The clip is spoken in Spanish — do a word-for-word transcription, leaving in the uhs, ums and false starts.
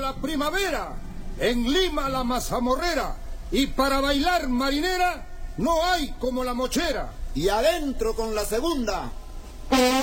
la primavera, en Lima la mazamorrera, y para bailar marinera no hay como la mochera. Y adentro con la segunda.